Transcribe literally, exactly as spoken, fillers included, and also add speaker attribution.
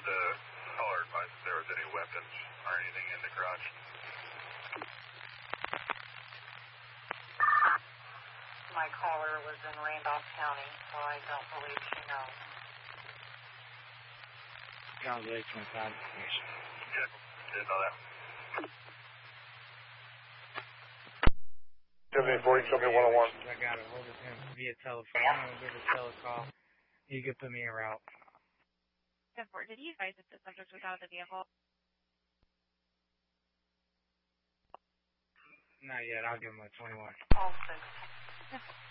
Speaker 1: the caller advise if there was any weapons or anything in the garage?
Speaker 2: My caller was in Randolph County, so I don't believe she knows.
Speaker 3: Sounds like my confirmation.
Speaker 1: Yeah, didn't know that. seventy forty, show me one oh one.
Speaker 3: I got a hold of him via telephone. I'm going to give a telecall. He could put me en route.
Speaker 4: Did he advise if the subject was out of the vehicle?
Speaker 3: Not yet. I'll give him a twenty-one.
Speaker 2: All six.